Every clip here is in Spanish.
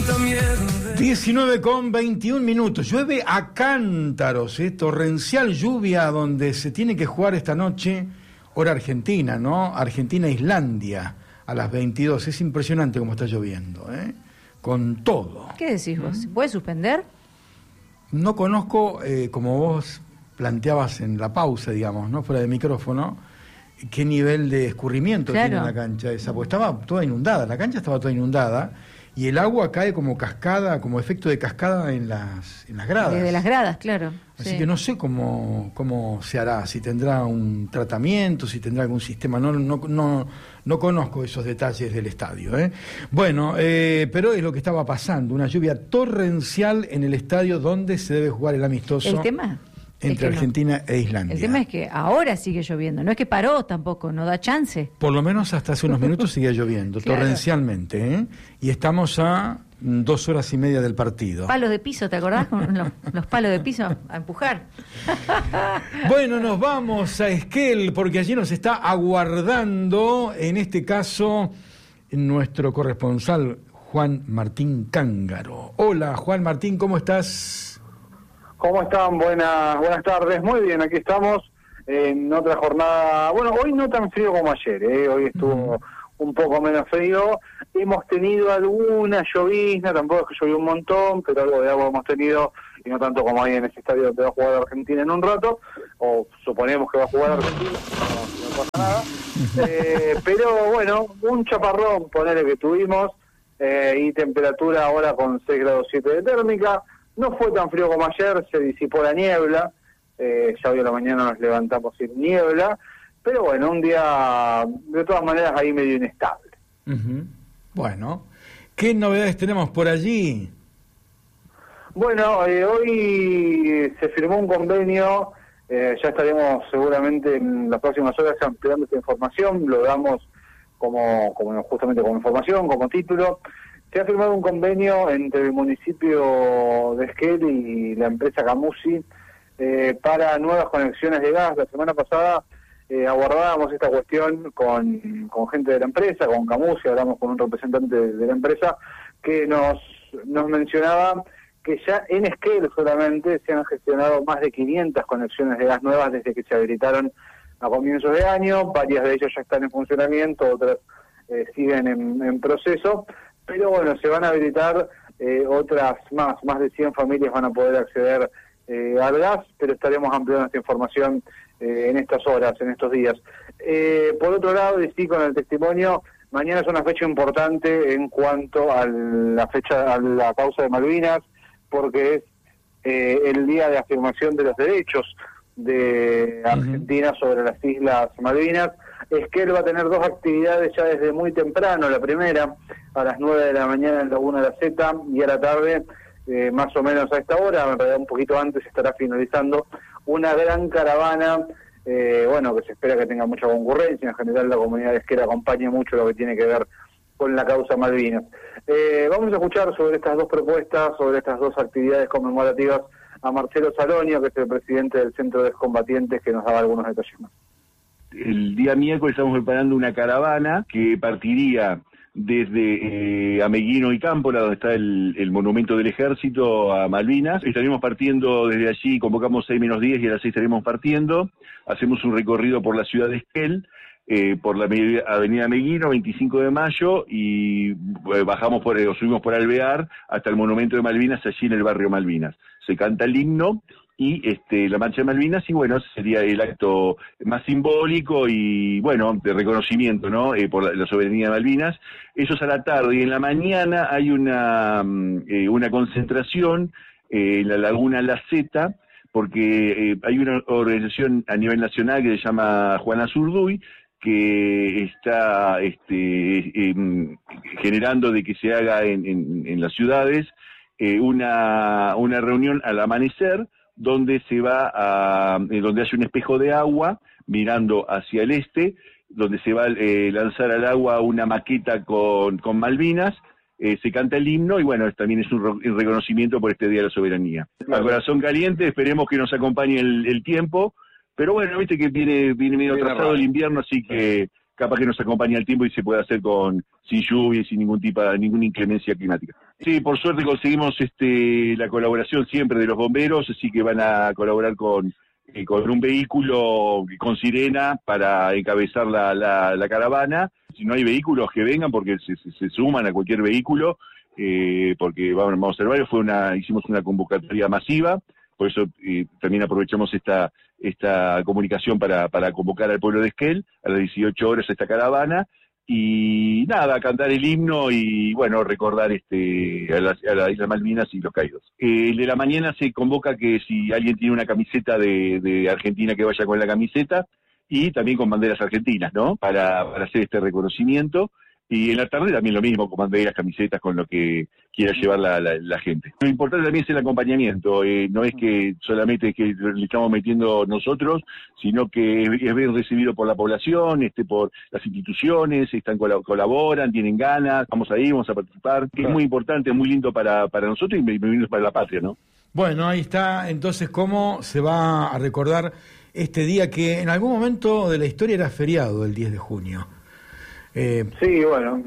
19:21. Llueve a cántaros, torrencial lluvia donde se tiene que jugar esta noche, hora argentina, ¿no? Argentina-Islandia a las 22. Es impresionante cómo está lloviendo, con todo. ¿Qué decís vos? ¿Se puede suspender? No conozco, como vos planteabas en la pausa, digamos, ¿no? Fuera de micrófono, qué nivel de escurrimiento tiene la cancha esa, porque estaba toda inundada, la cancha estaba toda inundada y el agua cae como cascada, como efecto de cascada en las gradas. Desde las gradas, claro. Así que no sé cómo se hará, si tendrá un tratamiento, si tendrá algún sistema, no conozco esos detalles del estadio, Bueno, pero es lo que estaba pasando, una lluvia torrencial en el estadio donde se debe jugar el amistoso. El tema entre Argentina e Islandia. El tema es que ahora sigue lloviendo, no es que paró tampoco, no da chance. Por lo menos hasta hace unos minutos sigue lloviendo, torrencialmente, y estamos a 2 horas y media del partido. Palos de piso, ¿te acordás? Con los palos de piso a empujar. Bueno, nos vamos a Esquel, porque allí nos está aguardando, en este caso, nuestro corresponsal Juan Martín Cángaro. Hola, Juan Martín, ¿cómo estás? ¿Cómo están? Buenas tardes. Muy bien, aquí estamos en otra jornada. Bueno, hoy no tan frío como ayer, Hoy estuvo un poco menos frío. Hemos tenido alguna llovizna, tampoco es que llovió un montón, pero algo de agua hemos tenido, y no tanto como ahí en ese estadio donde va a jugar Argentina en un rato, o suponemos que va a jugar Argentina, no pasa nada. Pero bueno, un chaparrón, ponele que tuvimos, y temperatura ahora con 6 grados 7 de térmica. No fue tan frío como ayer, se disipó la niebla, ya hoy a la mañana nos levantamos sin niebla, pero bueno, un día de todas maneras ahí medio inestable. Bueno, ¿qué novedades tenemos por allí? Bueno, hoy se firmó un convenio, ya estaremos seguramente en las próximas horas ampliando esta información, lo damos justamente como información, como título. Se ha firmado un convenio entre el municipio de Esquel y la empresa Camusi para nuevas conexiones de gas. La semana pasada abordábamos esta cuestión con gente de la empresa, con Camusi, hablamos con un representante de la empresa que nos mencionaba que ya en Esquel solamente se han gestionado más de 500 conexiones de gas nuevas desde que se habilitaron a comienzos de año. Varias de ellas ya están en funcionamiento, otras siguen en proceso. Pero bueno, se van a habilitar otras más de 100 familias van a poder acceder al gas, pero estaremos ampliando esta información en estas horas, en estos días. Por otro lado, y sí, con el testimonio, mañana es una fecha importante en cuanto a la causa de Malvinas, porque es el día de afirmación de los derechos de Argentina sobre las Islas Malvinas. Esquel va a tener 2 actividades ya desde muy temprano. La primera a las 9 de la mañana en Laguna de la Zeta, y a la tarde, más o menos a esta hora, en realidad un poquito antes, estará finalizando una gran caravana, que se espera que tenga mucha concurrencia. En general la comunidad de Esquel acompaña mucho lo que tiene que ver con la causa Malvinas. Vamos a escuchar sobre estas 2 propuestas, sobre estas 2 actividades conmemorativas, a Marcelo Salonio, que es el presidente del Centro de Excombatientes, que nos daba algunos detalles más. El día miércoles estamos preparando una caravana que partiría desde Ameguino y Cámpola, donde está el monumento del ejército a Malvinas. Estaremos partiendo desde allí, convocamos 6 menos 10 y a las 6 estaremos partiendo. Hacemos un recorrido por la ciudad de Esquel, por la avenida Ameguino, 25 de mayo, y bajamos subimos por Alvear hasta el monumento de Malvinas, allí en el barrio Malvinas. Se canta el himno y la marcha de Malvinas, y bueno, sería el acto más simbólico y de reconocimiento, ¿no? Por la soberanía de Malvinas. Eso es a la tarde, y en la mañana hay una concentración en la Laguna La Zeta, porque hay una organización a nivel nacional que se llama Juana Zurduy, que está generando de que se haga en las ciudades una reunión al amanecer, donde donde hay un espejo de agua mirando hacia el este, donde se va a lanzar al agua una maqueta con Malvinas, se canta el himno, y también es un reconocimiento por este Día de la Soberanía. A corazón caliente, esperemos que nos acompañe el tiempo, pero viste que viene medio atrasado el invierno, así que capaz que nos acompaña el tiempo y se puede hacer sin lluvia y sin ninguna inclemencia climática. Sí, por suerte conseguimos la colaboración siempre de los bomberos, así que van a colaborar con un vehículo con sirena para encabezar la caravana. Si no hay vehículos, que vengan, porque se suman a cualquier vehículo, porque vamos a ser varios. Hicimos una convocatoria masiva, por eso también aprovechamos esta comunicación para convocar al pueblo de Esquel a las 18 horas esta caravana, y nada, cantar el himno y bueno, recordar a la Isla Malvinas y los caídos. El de la mañana se convoca que si alguien tiene una camiseta de Argentina, que vaya con la camiseta, y también con banderas argentinas, ¿no? Para hacer este reconocimiento. Y en la tarde también lo mismo, con banderas, camisetas, con lo que quiera llevar la gente. Lo importante también es el acompañamiento, no es que solamente que le estamos metiendo nosotros, sino que es bien recibido por la población, por las instituciones, colaboran, tienen ganas, vamos a participar, que es muy importante, es muy lindo para nosotros y muy lindo para la patria, ¿no? Bueno, ahí está entonces cómo se va a recordar este día que en algún momento de la historia era feriado, el 10 de junio. Sí, bueno,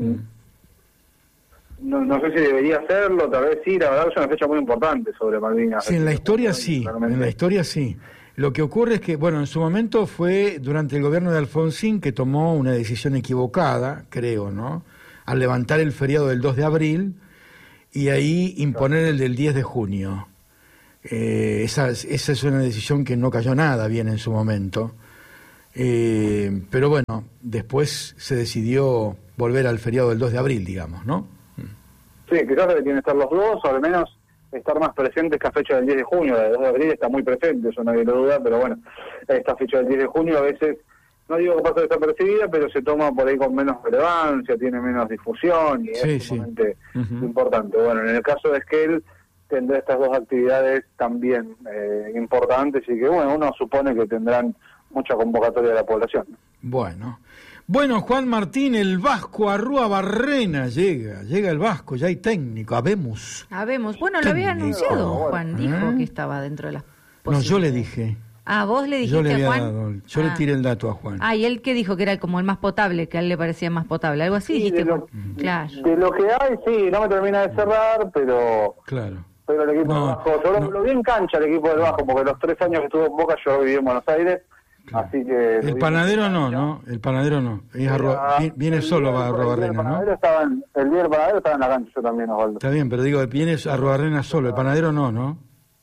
no sé si debería hacerlo, tal vez sí, la verdad es una fecha muy importante sobre Malvinas. Sí, en la historia sí, en la historia sí. Lo que ocurre es que, bueno, en su momento fue durante el gobierno de Alfonsín que tomó una decisión equivocada, creo, ¿no? Al levantar el feriado del 2 de abril y ahí imponer el del 10 de junio. Esa es una decisión que no cayó nada bien en su momento. Pero bueno, después se decidió volver al feriado del 2 de abril, digamos, ¿no? Sí, quizás deberían estar los dos, o al menos estar más presentes que la fecha del 10 de junio. El 2 de abril está muy presente, eso nadie lo duda, pero bueno, esta fecha del 10 de junio a veces, no digo que pasa desapercibida, pero se toma por ahí con menos relevancia, tiene menos difusión y es sumamente importante. Bueno, en el caso de Esquel tendrá estas dos actividades también importantes y que, bueno, uno supone que tendrán mucha convocatoria de la población. Bueno, Juan Martín, el Vasco Arruabarrena llega el Vasco, ya hay técnico, habemos. Bueno, lo había anunciado, Juan, dijo que estaba dentro de las No, yo le dije. Vos le dijiste a Juan. Yo le tiré el dato a Juan. Y él que dijo que era como el más potable, que a él le parecía más potable, algo así, sí, dijiste. Claro. De lo que hay, sí, no me termina de cerrar, pero... Claro. Pero el equipo del Vasco, yo lo vi en cancha el equipo del Vasco, porque los 3 años que estuvo en Boca yo viví en Buenos Aires. Claro. Así que el panadero no, el panadero no. Viene solo a Arruabarrena, ¿no? El día del panadero estaba en la cancha, yo también, Osvaldo. Está bien, pero digo, viene a Arruabarrena solo, el panadero no.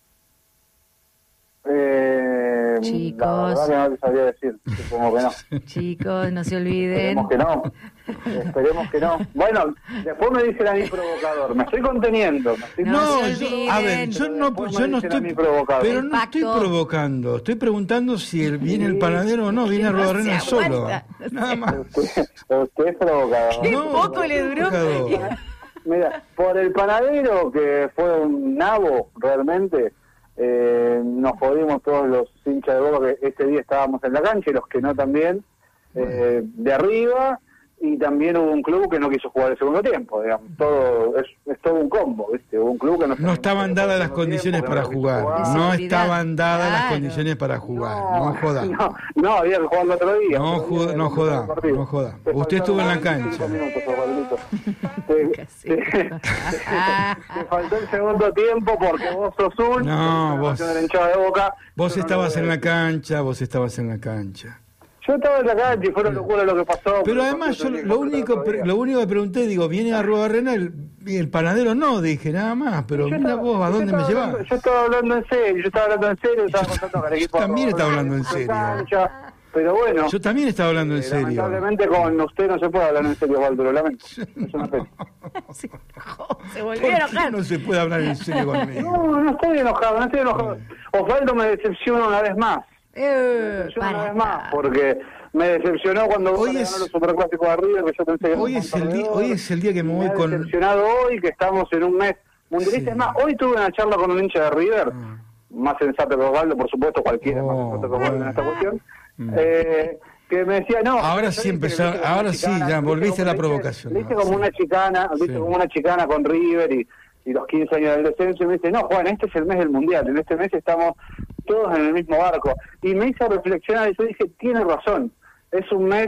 Chicos. La verdad que no te sabría decir, supongo que no. Chicos, no se olviden. Esperemos que no. Bueno, después me dicen a mí provocador, me estoy conteniendo. A ver, yo no estoy pero no estoy provocando, estoy preguntando si viene el panadero o no, viene a Arruabarrena solo. Nada más. Usted es provocador. Qué poco le duró. Mira, por el panadero, que fue un nabo realmente, nos jodimos todos los hinchas de Boca que este día estábamos en la cancha y los que no también, de arriba, y también hubo un club que no quiso jugar el segundo tiempo, digamos, todo es todo un combo, ¿viste? Hubo un club que no estaban dadas las condiciones para jugar, no estaban dadas las condiciones para jugar, no joda. No, había que jugar el otro día. No joda. Usted estuvo en la cancha. Te faltó el segundo tiempo porque vos sos vos estabas en la cancha, Yo estaba en la cancha y fue locura lo que pasó. Pero además yo lo único que pregunté, digo, viene a Arruabarrena y el panadero no, dije, nada más, pero mira vos, ¿a dónde me llevás? Yo estaba hablando en serio, estaba contando con el equipo. Yo también estaba hablando en serio. Pero bueno. Yo también estaba hablando en serio. Lamentablemente con usted no se puede hablar en serio, Osvaldo, lo lamento. Es una pena. Se volvió a enojar. No se puede hablar en serio conmigo. No estoy enojado. Osvaldo me decepciona una vez más. Una vez más, porque me decepcionó cuando ganó los superclásicos de River, que yo pensé que hoy es el día que me voy con... Me ha decepcionado hoy, que estamos en un mes mundialista. Es más, hoy tuve una charla con un hincha de River, más sensato que Osvaldo, por supuesto, cualquiera más sensato que Osvaldo en esta cuestión, que me decía, ahora sí empezó, ya volviste a la provocación. Le hice como una chicana con River y los 15 años del descenso, y me dice, no, Juan, este es el mes del Mundial, en este mes estamos todos en el mismo barco. Y me hizo reflexionar y yo dije, tiene razón, es un mes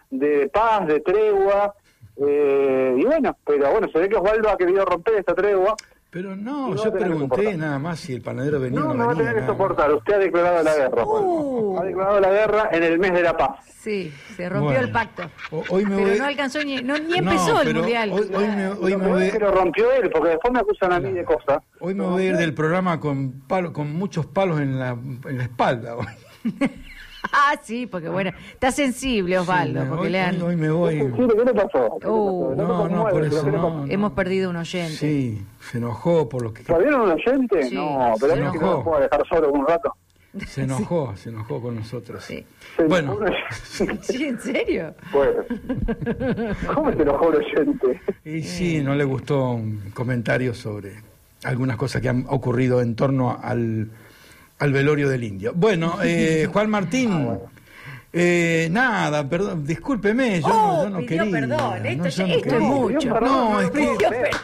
de paz, de tregua, y bueno, pero bueno, se ve que Osvaldo ha querido romper esta tregua. Pero no, yo pregunté nada más si el panadero venía o no va a venía. tener que soportar. Usted ha declarado la guerra, ha declarado la guerra en el mes de la paz. Sí, se rompió el pacto. Hoy me pero no alcanzó ni empezó el mundial. Hoy me voy, que lo rompió él, porque después me acusan a mí de cosas. Hoy me voy a ir del programa con muchos palos en la espalda. Sí, porque bueno, está sensible Osvaldo. Sí, porque hoy me voy. ¿Qué le pasó? No, por eso no. Hemos perdido un oyente. Sí, se enojó por lo que... ¿Perdieron un oyente? Sí, no, pero se es que no lo puedo dejar solo un rato. Se enojó con nosotros. Sí. Bueno. Sí, ¿en serio? Bueno. ¿Cómo se enojó el oyente? Y sí, no le gustó un comentario sobre algunas cosas que han ocurrido en torno al velorio del indio. Bueno, Juan Martín, nada, perdón, discúlpeme, yo no quería. Perdón, esto no es mucho. No, es que...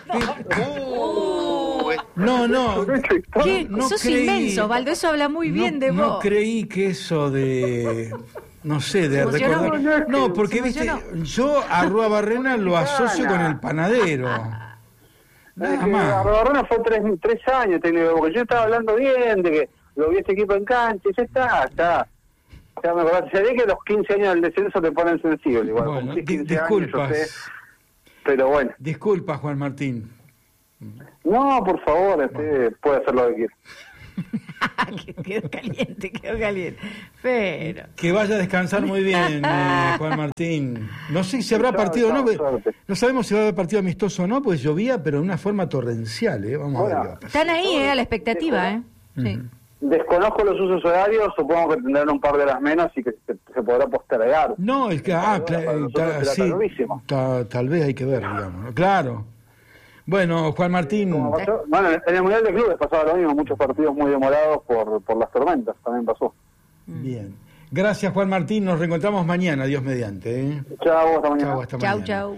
No. ¿Qué? Sos creí, inmenso, Osvaldo, eso habla muy bien de vos. No creí que eso de... No sé, de recordar... No, porque, viste, yo a Rúa Barrena lo asocio con el panadero. Nada más. Rúa Barrena fue 3 años, porque yo estaba hablando bien de que lo vi este equipo en cancha y ya está. O sea, me acordás, se ve que los 15 años del descenso te ponen sensible. Igual, bueno, 15 disculpas. Años, yo sé, pero bueno. Disculpa, Juan Martín. No, por favor, puede hacer lo que quiera. Quedó caliente. Pero... Que vaya a descansar muy bien, Juan Martín. No sé si habrá partido o no. No sabemos si va a haber partido amistoso o no, pues llovía, pero de una forma torrencial. Vamos a ver qué va a pasar. Están ahí, a la expectativa. Sí. Desconozco los usos horarios, supongo que tendrán un par de las menos y que se podrá postergar. No, es que, sí, tal vez hay que ver, digamos. Claro. Bueno, Juan Martín... Bueno, en el Mundial de Clubes pasaba lo mismo, muchos partidos muy demorados por las tormentas, también pasó. Bien. Gracias, Juan Martín, nos reencontramos mañana, Dios mediante. Chao, hasta mañana. Hasta mañana. Chau.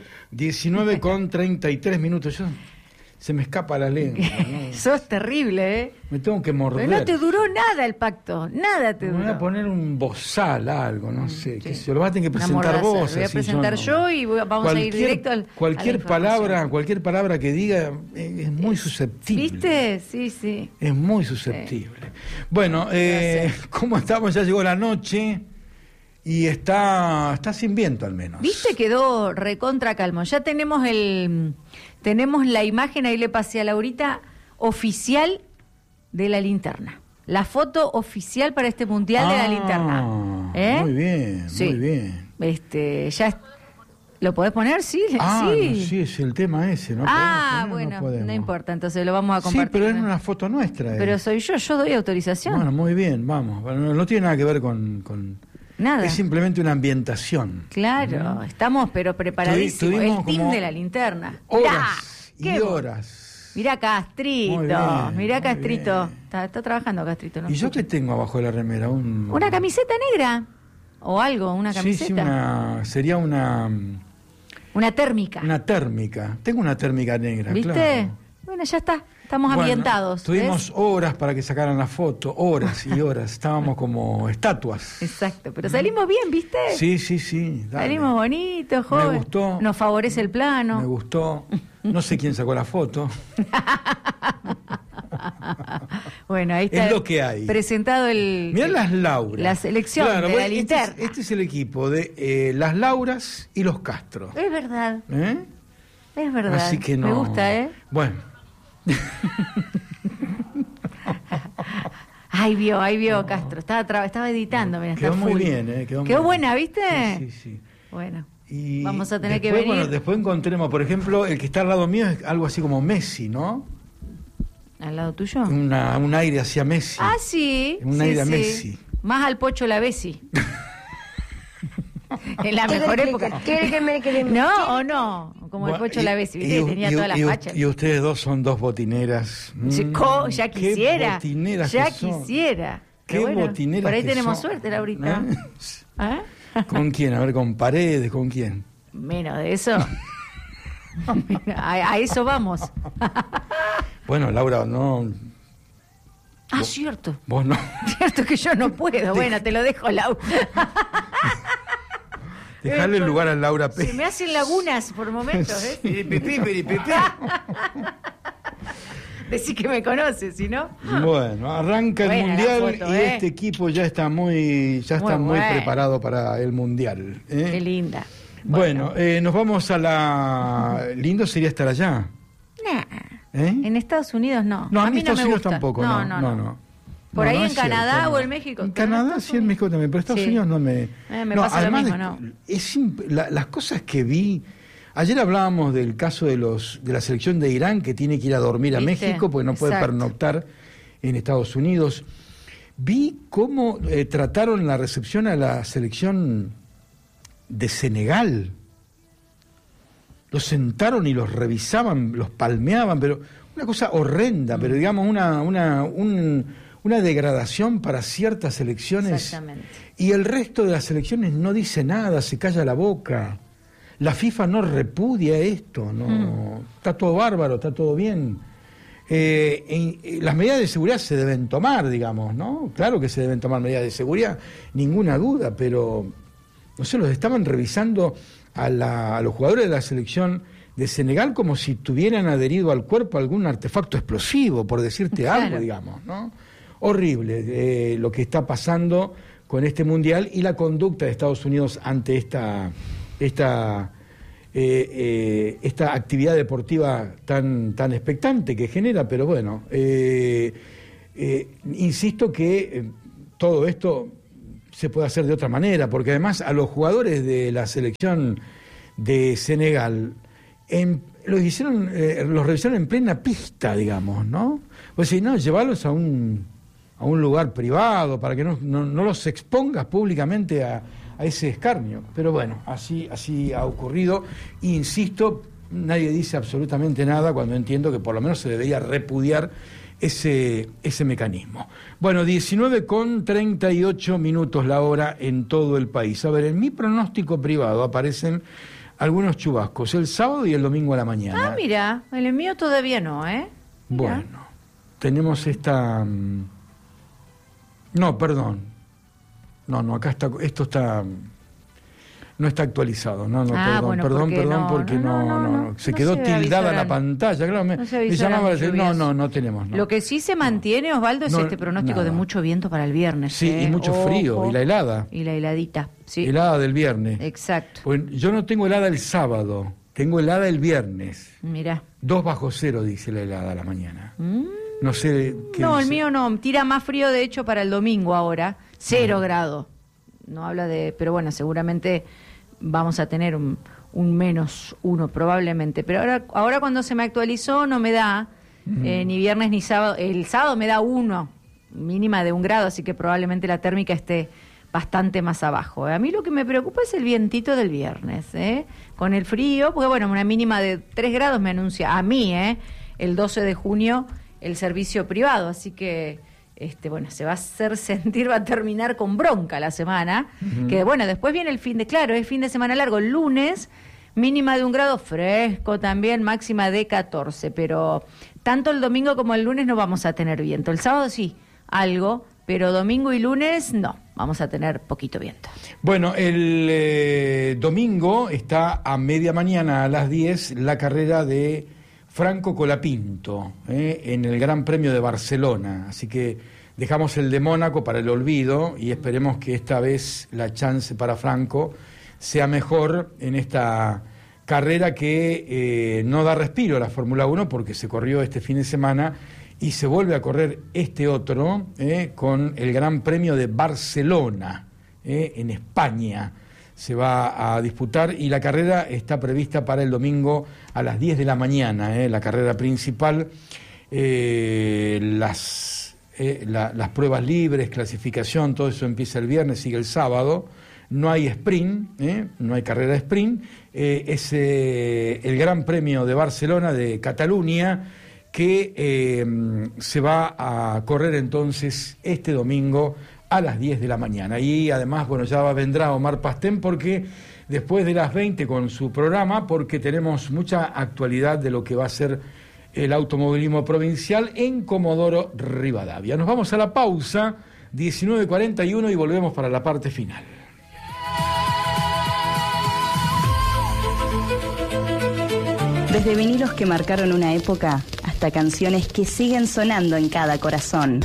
19:33. Se me escapa la lengua, ¿no? Sos terrible, Me tengo que morder. Pero no te duró nada el pacto, nada te duró. Me voy a poner un bozal, algo, no sé. Sí. Que se lo vas a tener que presentar vos. Lo voy a presentar yo y vamos a ir directo cualquier palabra que diga es muy susceptible. ¿Viste? Sí. Es muy susceptible. Sí. Bueno, ¿cómo estamos? Ya llegó la noche y está sin viento al menos. ¿Viste? Quedó recontra calmo. Ya tenemos la imagen, ahí le pasé a Laurita, oficial de la linterna. La foto oficial para este mundial de la linterna. Muy bien, sí. Muy bien. Ya ¿lo podés poner? Sí. Sí, es el tema ese, ¿no? Bueno, no importa, entonces lo vamos a compartir. Sí, pero es una foto nuestra. Pero soy yo doy autorización. Bueno, muy bien, vamos. Bueno, no tiene nada que ver con... Nada. Es simplemente una ambientación. Claro, estamos pero preparadísimos. El team de la linterna. Horas y horas. Mirá Castrito, mirá Castrito. Está trabajando Castrito. ¿No? ¿Y yo qué tengo abajo de la remera? ¿Una camiseta negra? ¿O algo? ¿Una camiseta? Sí, sería una... Una térmica. Una térmica. Tengo una térmica negra, ¿viste? Claro. Bueno, ya está. Estamos ambientados. Tuvimos horas para que sacaran la foto, horas y horas. Estábamos como estatuas. Exacto, pero salimos bien, ¿viste? Sí. Dale. Salimos bonitos, joven. Me gustó. Nos favorece el plano. Me gustó. No sé quién sacó la foto. Bueno, ahí está. Es lo que hay. Presentado Mirá las Lauras. La selección de la linterna. Este es el equipo de las Lauras y los Castro. Es verdad. Es verdad. Así que no. Me gusta, Bueno. Ahí vio Castro. Estaba editando. Mira, quedó muy bien, Quedó buena, ¿viste? Sí. Bueno. Y vamos a tener después, que venir. Bueno, después encontremos, por ejemplo, el que está al lado mío es algo así como Messi, ¿no? ¿Al lado tuyo? Un aire hacia Messi. Sí. Un aire a Messi. Más al Pocho la Bessi. En la mejor época. ¿No o no? Como el Pocho la Bessi, ¿viste? Tenía todas las fachas. Y ustedes dos son dos botineras. Ya quisiera. Qué botineras ya que son. Quisiera. Qué botineras. Por ahí que tenemos son. suerte, Laurita. ¿Con quién? A ver, ¿con Paredes? ¿Con quién? Menos de eso. a eso vamos. Bueno, Laura, no... Cierto. Vos no. Cierto que yo no puedo. Bueno, te lo dejo, Laura. Dejarle el lugar a Laura P. Se me hacen lagunas por momentos, ¿eh? Piripipí. Decí que me conoces, si no. Bueno, arranca el Mundial foto, y este equipo ya está muy preparado para el Mundial. Qué linda. Bueno, nos vamos a la... Lindo sería estar allá. Nah. En Estados Unidos no. No, a mí Estados no me Unidos gusta. tampoco. No. Por ahí en cierto, Canadá o en México. En Canadá sí, en México también, pero Estados Unidos no me... me pasa lo mismo, ¿no? Las cosas que vi... Ayer hablábamos del caso de la selección de Irán, que tiene que ir a dormir a México porque no puede pernoctar en Estados Unidos. Vi cómo trataron la recepción a la selección de Senegal. Los sentaron y los revisaban, los palmeaban, pero una cosa horrenda, pero digamos una degradación para ciertas selecciones. Exactamente. Y el resto de las selecciones no dice nada, se calla la boca. La FIFA no repudia esto, no está todo bárbaro, está todo bien. Las medidas de seguridad se deben tomar, digamos, ¿no? Claro que se deben tomar medidas de seguridad, ninguna duda, pero no sé, los estaban revisando a los jugadores de la selección de Senegal como si tuvieran adherido al cuerpo algún artefacto explosivo, por decirte algo, digamos, ¿no? Horrible lo que está pasando con este Mundial y la conducta de Estados Unidos ante esta actividad deportiva tan expectante que genera, pero bueno, insisto que todo esto se puede hacer de otra manera, porque además a los jugadores de la selección de Senegal los revisaron en plena pista, digamos, ¿no? Pues si no, llevarlos a un lugar privado para que no los expongas públicamente a ese escarnio. Pero bueno, así ha ocurrido. E insisto, nadie dice absolutamente nada cuando entiendo que por lo menos se debería repudiar ese mecanismo. Bueno, 19:38 la hora en todo el país. A ver, en mi pronóstico privado aparecen algunos chubascos el sábado y el domingo a la mañana. Ah, mira, el mío todavía no, ¿eh? Mira. Bueno, tenemos esta... No, perdón. No, acá está, esto está, no está actualizado. Perdón, porque se quedó tildada la pantalla. Claro, me llamaba no tenemos. No. Lo que sí se mantiene, Osvaldo, es este pronóstico de mucho viento para el viernes. Sí, y mucho frío, y la helada. Y la heladita, sí. Helada del viernes. Exacto. Pues yo no tengo helada el sábado, tengo helada el viernes. Mirá. 2 bajo cero, dice la helada a la mañana. No sé qué No, dice. el mío no, tira más frío de hecho para el domingo ahora, 0 grados. No habla de, pero bueno, seguramente vamos a tener un -1 probablemente. Pero ahora cuando se me actualizó no me da ni viernes ni sábado. El sábado me da 1, mínima de 1 grado, así que probablemente la térmica esté bastante más abajo. A mí lo que me preocupa es el vientito del viernes, con el frío, porque bueno, una mínima de 3 grados me anuncia a mí, el 12 de junio el servicio privado, así que bueno, se va a hacer sentir, va a terminar con bronca la semana, que bueno, después viene el fin es fin de semana largo, el lunes, mínima de 1 grado, fresco también, máxima de 14, pero tanto el domingo como el lunes no vamos a tener viento, el sábado sí, algo, pero domingo y lunes no, vamos a tener poquito viento. Bueno, el domingo está a media mañana a las 10 la carrera de Franco Colapinto, en el Gran Premio de Barcelona, así que dejamos el de Mónaco para el olvido y esperemos que esta vez la chance para Franco sea mejor en esta carrera que no da respiro a la Fórmula 1 porque se corrió este fin de semana y se vuelve a correr este otro con el Gran Premio de Barcelona, en España. Se va a disputar y la carrera está prevista para el domingo a las 10 de la mañana, la carrera principal, las pruebas libres, clasificación, todo eso empieza el viernes, sigue el sábado, no hay sprint, no hay carrera de sprint, es el Gran Premio de Barcelona de Cataluña que se va a correr entonces este domingo a las 10 de la mañana. Y además, bueno, ya vendrá Omar Pastén porque después de las 20 con su programa, porque tenemos mucha actualidad de lo que va a ser el automovilismo provincial en Comodoro Rivadavia. Nos vamos a la pausa, 19:41, y volvemos para la parte final. Desde vinilos que marcaron una época hasta canciones que siguen sonando en cada corazón.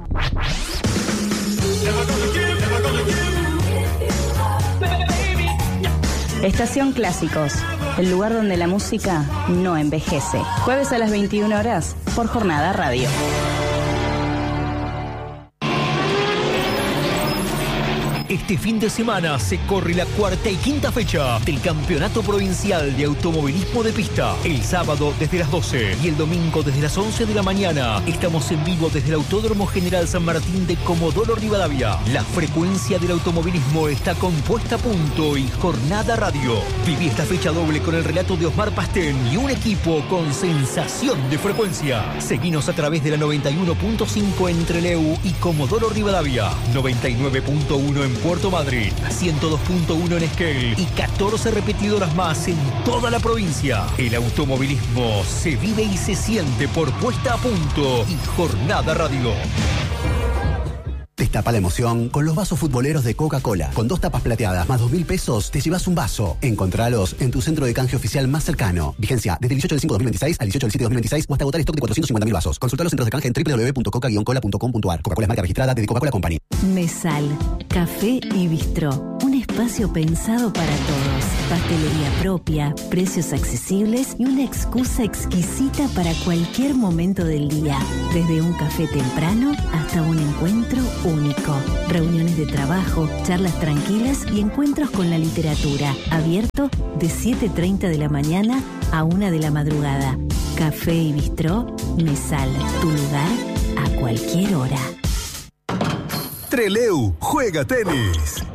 Estación Clásicos, el lugar donde la música no envejece. Jueves a las 21 horas por Jornada Radio. Este fin de semana se corre la cuarta y quinta fecha del Campeonato Provincial de Automovilismo de Pista. El sábado desde las 12 y el domingo desde las 11 de la mañana. Estamos en vivo desde el Autódromo General San Martín de Comodoro Rivadavia. La frecuencia del automovilismo está compuesta a punto y Jornada Radio. Viví esta fecha doble con el relato de Osmar Pastén y un equipo con sensación de frecuencia. Seguinos a través de la 91.5 en Trelew y Comodoro Rivadavia, 99.1 en Puerto Madryn, 102.1 en Esquel y 14 repetidoras más en toda la provincia. El automovilismo se vive y se siente por Puesta a Punto y Jornada Radio. Destapa la emoción con los vasos futboleros de Coca-Cola. Con 2 tapas plateadas más 2.000 pesos, te llevas un vaso. Encontralos en tu centro de canje oficial más cercano. Vigencia desde el 18 del 5/2026 al 18 del 7/2026 o hasta agotar stock de 450.000 vasos. Consulta los centros de canje en www.coca-cola.com.ar. Coca-Cola es marca registrada de Coca-Cola Company. Mesal, café y bistró. Un espacio pensado para todos. Pastelería propia, precios accesibles y una excusa exquisita para cualquier momento del día. Desde un café temprano hasta un encuentro único. Reuniones de trabajo, charlas tranquilas y encuentros con la literatura. Abierto de 7:30 de la mañana a 1 de la madrugada. Café y bistró, Mesal. Tu lugar a cualquier hora. Trelew juega tenis.